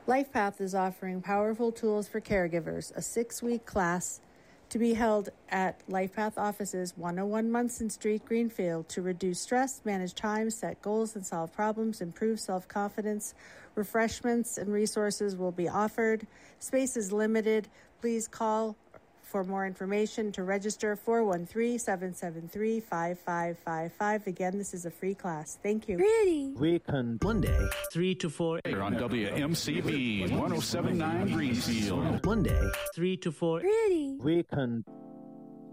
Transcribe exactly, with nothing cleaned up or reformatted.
LifePath is offering Powerful Tools for Caregivers, a six-week class to be held at LifePath offices, one oh one Munson Street, Greenfield, to reduce stress, manage time, set goals, and solve problems, improve self-confidence. Refreshments and resources will be offered. Space is limited. Please call for more information to register four one three, seven seven three, five five five five. Again, this is a free class. Thank you. Pretty. Weekend Monday, three to four. Here on W M C B one oh seven point nine Greenfield. Monday, three to four. Pretty. Weekend